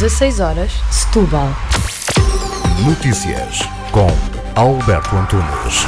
16 horas, Setúbal. Notícias com Alberto Antunes.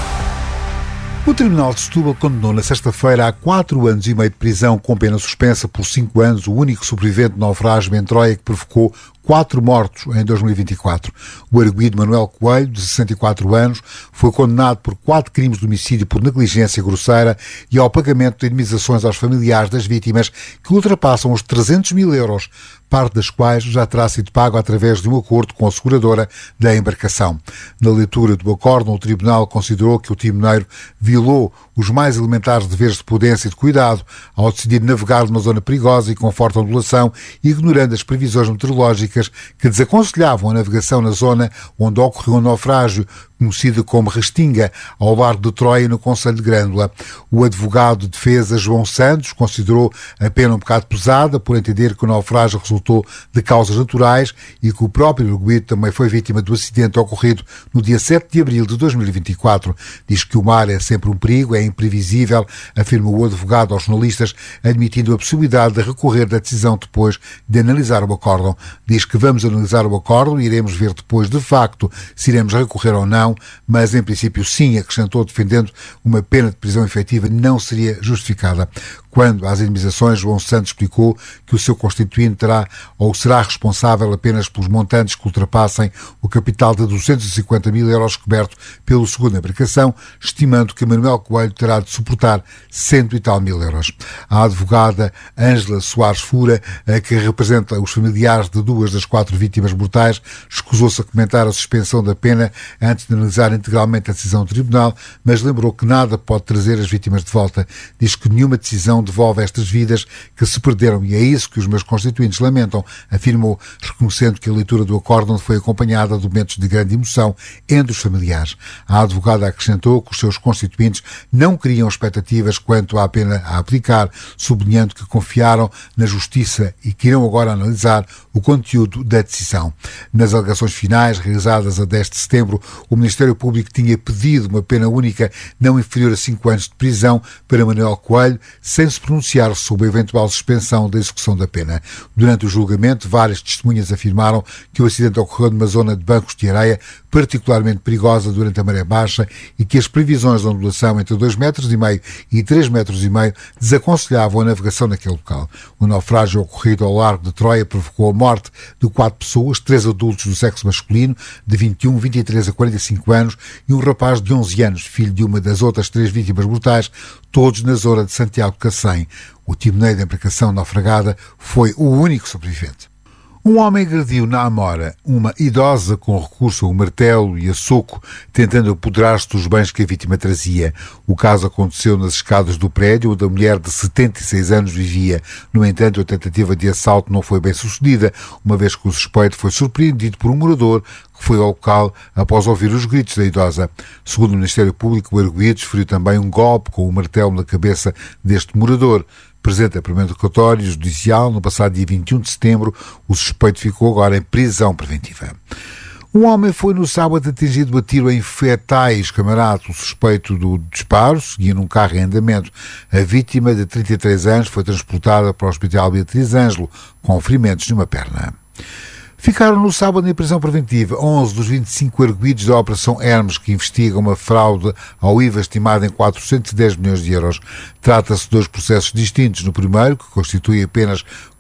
O Tribunal de Setúbal condenou na sexta-feira a 4 anos e meio de prisão com pena suspensa por 5 anos o único sobrevivente de naufrágio em Troia que provocou 4 mortos em 2024. O arguido Manuel Coelho, de 64 anos, foi condenado por 4 crimes de homicídio por negligência grosseira e ao pagamento de indemnizações aos familiares das vítimas que ultrapassam os 300 mil euros, parte das quais já terá sido pago através de um acordo com a seguradora da embarcação. Na leitura do acórdão, o Tribunal considerou que o timoneiro violou os mais elementares deveres de prudência e de cuidado ao decidir navegar numa zona perigosa e com forte ondulação, ignorando as previsões meteorológicas que desaconselhavam a navegação na zona onde ocorreu um naufrágio, conhecido como Restinga, ao largo de Troia, no concelho de Grândola. O advogado de defesa, João Santos, considerou a pena um bocado pesada por entender que o naufrágio resultou de causas naturais e que o próprio arguido também foi vítima do acidente ocorrido no dia 7 de abril de 2024. Diz que o mar é sempre um perigo, é imprevisível, afirma o advogado aos jornalistas, admitindo a possibilidade de recorrer da decisão depois de analisar o acórdão. Diz que vamos analisar o acórdão e iremos ver depois, de facto, se iremos recorrer ou não, mas em princípio sim, acrescentou, defendendo uma pena de prisão efetiva não seria justificada. Quando às indemnizações, João Santos explicou que o seu constituinte terá ou será responsável apenas pelos montantes que ultrapassem o capital de 250 mil euros coberto pelo seguro da embarcação, estimando que Manuel Coelho terá de suportar 100 e tal mil euros. A advogada Ângela Soares Fura, que representa os familiares de 2 das 4 vítimas mortais, escusou-se a comentar a suspensão da pena antes de analisar integralmente a decisão do tribunal, mas lembrou que nada pode trazer as vítimas de volta. Diz que nenhuma decisão devolve estas vidas que se perderam e é isso que os meus constituintes lamentam, afirmou, reconhecendo que a leitura do acórdão foi acompanhada de momentos de grande emoção entre os familiares. A advogada acrescentou que os seus constituintes não criam expectativas quanto à pena a aplicar, sublinhando que confiaram na justiça e que irão agora analisar o conteúdo da decisão. Nas alegações finais, realizadas a 10 de setembro, o Ministério Público tinha pedido uma pena única não inferior a 5 anos de prisão para Manuel Coelho, sem se pronunciar sobre a eventual suspensão da execução da pena. Durante o julgamento, várias testemunhas afirmaram que o acidente ocorreu numa zona de bancos de areia particularmente perigosa durante a maré baixa e que as previsões de ondulação entre 2,5 metros e 3,5 metros desaconselhavam a navegação naquele local. O naufrágio ocorrido ao largo de Troia provocou a morte de 4 pessoas, 3 adultos do sexo masculino, de 21, 23 a 45 anos, e um rapaz de 11 anos, filho de uma das outras 3 vítimas mortais, todos na zona de Santiago de Cacém. O timoneiro da embarcação naufragada foi o único sobrevivente. Um homem agrediu na Amora uma idosa com recurso a um martelo e a soco, tentando apoderar-se dos bens que a vítima trazia. O caso aconteceu nas escadas do prédio onde a mulher de 76 anos vivia. No entanto, a tentativa de assalto não foi bem sucedida, uma vez que o suspeito foi surpreendido por um morador que foi ao local após ouvir os gritos da idosa. Segundo o Ministério Público, o arguido desferiu também um golpe com o martelo na cabeça deste morador. Presente a primeiro interrogatório judicial, no passado dia 21 de setembro, o suspeito ficou agora em prisão preventiva. Um homem foi no sábado atingido a tiro em Fetais, Camarato. O suspeito do disparo seguia num carro em andamento. A vítima, de 33 anos, foi transportada para o Hospital Beatriz Ângelo, com ferimentos numa perna. Ficaram no sábado em prisão preventiva 11 dos 25 arguidos da Operação Hermes, que investigam uma fraude ao IVA estimada em 410 milhões de euros. Trata-se de 2 processos distintos. No primeiro, que constitui apenas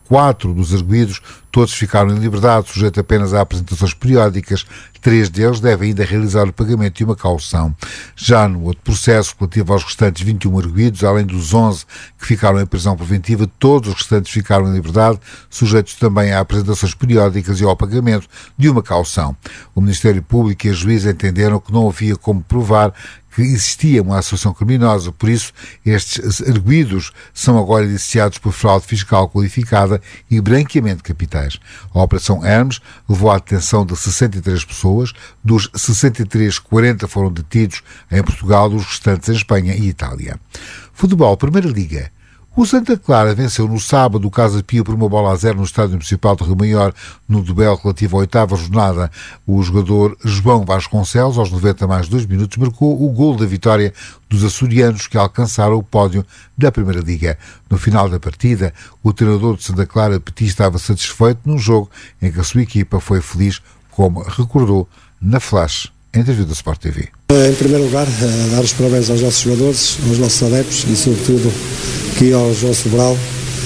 4 dos arguidos, todos ficaram em liberdade, sujeitos apenas a apresentações periódicas. 3 deles devem ainda realizar o pagamento de uma caução. Já no outro processo, relativo aos restantes 21 arguidos, além dos 11 que ficaram em prisão preventiva, todos os restantes ficaram em liberdade, sujeitos também a apresentações periódicas e ao pagamento de uma caução. O Ministério Público e a juíza entenderam que não havia como provar que existia uma associação criminosa, por isso estes arguidos são agora indiciados por fraude fiscal qualificada e branqueamento de capitais. A Operação Hermes levou à detenção de 63 pessoas, dos 63, 40 foram detidos em Portugal, os restantes em Espanha e Itália. Futebol, Primeira Liga. O Santa Clara venceu no sábado o Casa Pia por 1-0 no Estádio Municipal de Rio Maior, no duelo relativo à 8ª jornada. O jogador João Vasconcelos, aos 90 mais 2 minutos, marcou o golo da vitória dos açorianos que alcançaram o pódio da Primeira Liga. No final da partida, o treinador de Santa Clara, Petit, estava satisfeito num jogo em que a sua equipa foi feliz, como recordou na Flash, em entrevista da Sport TV. Em primeiro lugar, dar os parabéns aos nossos jogadores, aos nossos adeptos e, sobretudo, aqui ao João Sobral,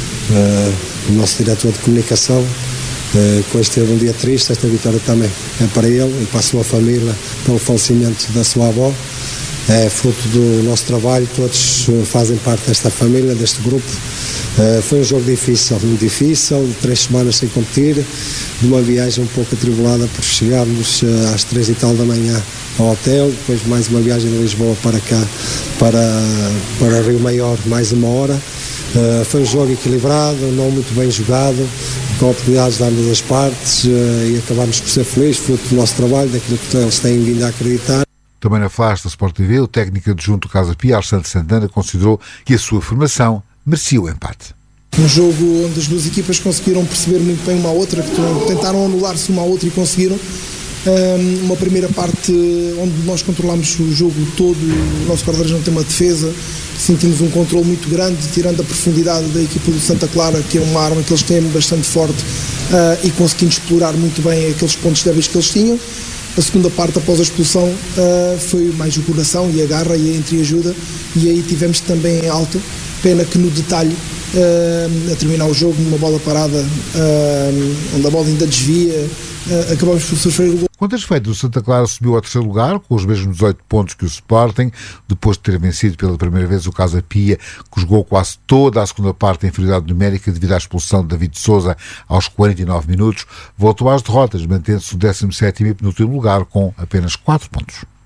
o nosso diretor de comunicação, que hoje teve um dia triste. Esta vitória também é para ele e para a sua família, pelo falecimento da sua avó. É fruto do nosso trabalho, todos fazem parte desta família, deste grupo. Foi um jogo difícil, muito difícil, 3 semanas sem competir, de uma viagem um pouco atribulada, por chegarmos às 3 e tal da manhã ao hotel, depois mais uma viagem de Lisboa para cá, para Rio Maior, mais 1 hora. Foi um jogo equilibrado, não muito bem jogado, com oportunidades de ambas as partes, e acabámos por ser felizes, fruto do nosso trabalho, daquilo que eles têm vindo a acreditar. Também na Flash da Sport TV, o técnico adjunto do Casa Pia, Alexandre Santana, considerou que a sua formação merecia o empate. Um jogo onde as duas equipas conseguiram perceber muito bem uma à outra, que tentaram anular-se uma à outra e conseguiram. Uma primeira parte onde nós controlámos o jogo todo, o nosso guarda-redes não tem uma defesa, sentimos um controle muito grande, tirando a profundidade da equipa do Santa Clara, que é uma arma que eles têm bastante forte, e conseguindo explorar muito bem aqueles pontos débeis que eles tinham. A segunda parte, após a expulsão, foi mais o coração e a garra e a entreajuda, e aí tivemos também alto. Pena que no detalhe, a terminar o jogo, numa bola parada, onde a bola ainda desvia, acabamos por sofrer o gol. Quanto a efeito, o Santa Clara subiu ao 3º lugar, com os mesmos 18 pontos que o Sporting, depois de ter vencido pela primeira vez o Casa Pia, que jogou quase toda a segunda parte em inferioridade numérica devido à expulsão de David Sousa aos 49 minutos, voltou às derrotas, mantendo-se no 17º e penúltimo lugar com apenas 4 pontos.